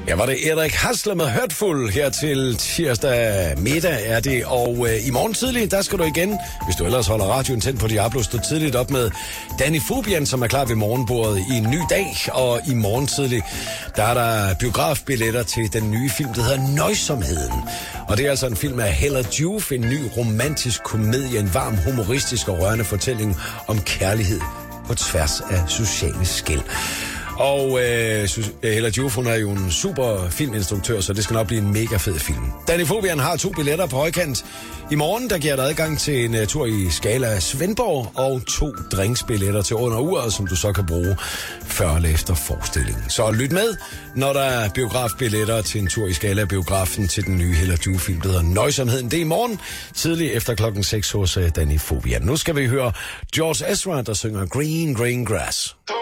Ja, var det Erik Hasler med Hurtful her til tirsdag middag er det, og i morgen tidlig, der skal du igen, hvis du ellers holder radioen tændt på Diablo, stå tidligt op med Danny Fabian, som er klar ved morgenbordet i en ny dag, og i morgen tidlig, der er der biografbilletter til den nye film, der hedder Nøjsomheden. Og det er altså en film af Hella Joof, en ny romantisk komedie, en varm, humoristisk og rørende fortælling om kærlighed på tværs af sociale skel. Og Hella Joof, hun er jo en super filminstruktør, så det skal nok blive en mega fed film. Danny Fabian har 2 billetter på højkant. I morgen, der giver der adgang til en tur i Skala Svendborg, og 2 drinksbilletter til under uret, som du så kan bruge før eller efter forestillingen. Så lyt med, når der er biografbilletter til en tur i Skala Biografen til den nye Hella Joof-film, der hedder Nøjsomheden. Det er i morgen, tidlig efter 6:00 hos Danny Fabian. Nu skal vi høre George Ezra, der synger Green, Green Grass.